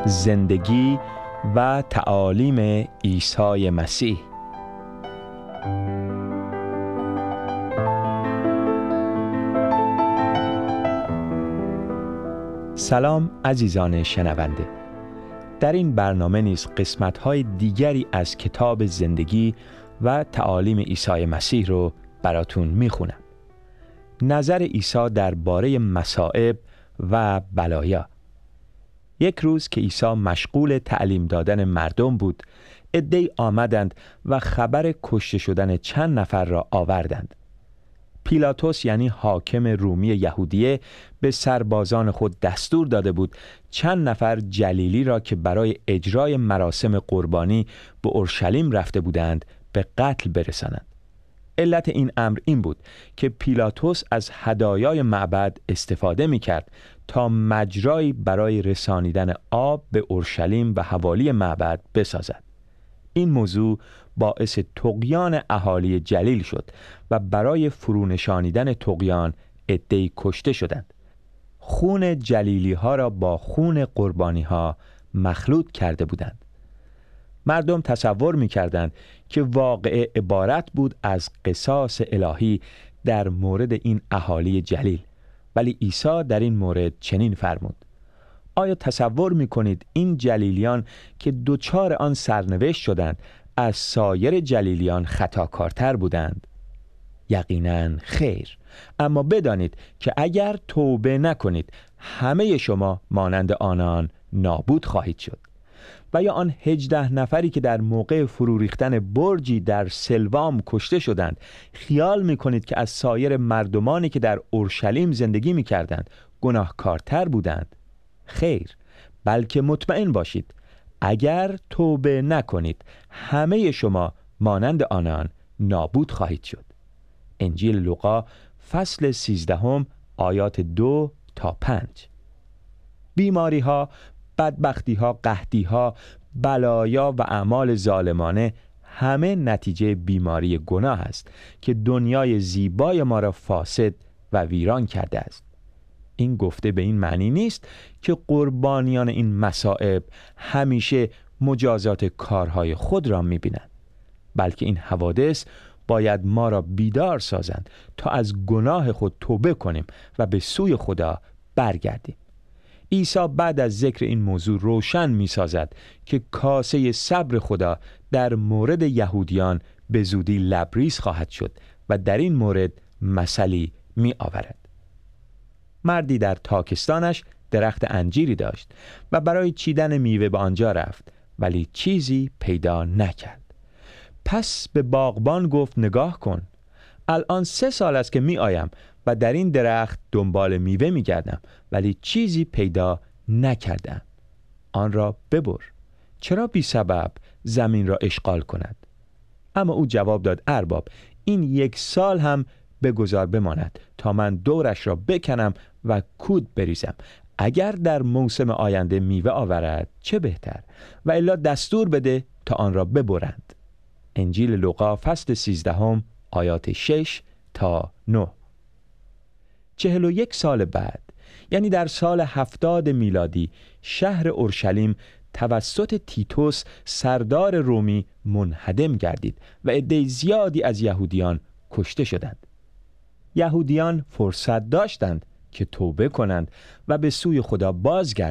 زندگی و تعالیم عیسی مسیح. سلام عزیزان شنونده. در این برنامه نیز قسمت‌های دیگری از کتاب زندگی و تعالیم عیسی مسیح رو براتون میخونم. نظر عیسی درباره مصائب و بلایا. یک روز که عیسی مشغول تعلیم دادن مردم بود، عده‌ای آمدند و خبر کشته شدن چند نفر را آوردند. پیلاطس یعنی حاکم رومی یهودیه به سربازان خود دستور داده بود چند نفر جلیلی را که برای اجرای مراسم قربانی به اورشلیم رفته بودند به قتل برسانند. علت این امر این بود که پیلاطس از هدایای معبد استفاده می‌کرد تا مجرایی برای رسانیدن آب به اورشلیم و حوالی معبد بسازد. این موضوع باعث طغیان اهالی جلیل شد و برای فرونشانیدن طغیان عده‌ای کشته شدند. خون جلیلی ها را با خون قربانی ها مخلوط کرده بودند. مردم تصور می کردند که واقعه عبارت بود از قصاص الهی در مورد این اهالی جلیل، ولی عیسی در این مورد چنین فرمود: آیا تصور می کنید این جلیلیان که دوچار آن سرنوشت شدند از سایر جلیلیان خطاکارتر بودند؟ یقیناً خیر. اما بدانید که اگر توبه نکنید همه شما مانند آنان نابود خواهید شد. و یا آن 18 نفری که در موقع فرو ریختن برجی در سلوام کشته شدند، خیال می‌کنید که از سایر مردمانی که در اورشلیم زندگی می‌کردند گناهکارتر بودند؟ خیر، بلکه مطمئن باشید اگر توبه نکنید همه شما مانند آنان نابود خواهید شد. انجیل لوقا فصل 13 آیات 2 تا 5. بیماری ها، بدبختی ها، قحطی ها، بلایا و اعمال ظالمانه همه نتیجه بیماری گناه است که دنیای زیبای ما را فاسد و ویران کرده است. این گفته به این معنی نیست که قربانیان این مصائب همیشه مجازات کارهای خود را می‌بینند، بلکه این حوادث باید ما را بیدار سازند تا از گناه خود توبه کنیم و به سوی خدا برگردیم. عیسی بعد از ذکر این موضوع روشن می‌سازد که کاسه صبر خدا در مورد یهودیان به زودی لبریز خواهد شد و در این مورد مثلی می‌آورد. مردی در تاکستانش درخت انجیری داشت و برای چیدن میوه به آنجا رفت، ولی چیزی پیدا نکرد. پس به باغبان گفت: نگاه کن، الان 3 سال است که می آیم و در این درخت دنبال میوه می گردم، ولی چیزی پیدا نکردم. آن را ببر، چرا بی سبب زمین را اشغال کند؟ اما او جواب داد: ارباب، این 1 سال هم بگذار بماند تا من دورش را بکنم و کود بریزم. اگر در موسم آینده میوه آورد چه بهتر، و الا دستور بده تا آن را ببرند. انجیل لوقا فصل 13 آیات 6 تا 9. 41 سال بعد، یعنی در سال 70 میلادی، شهر اورشلیم توسط تیتوس سردار رومی منهدم گردید و عده زیادی از یهودیان کشته شدند. یهودیان فرصت داشتند که توبه کنند و به سوی خدا بازگردند.